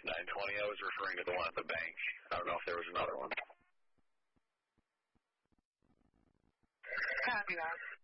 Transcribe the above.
920, I was referring to the one at the bank. I don't know if there was another one. Copy that.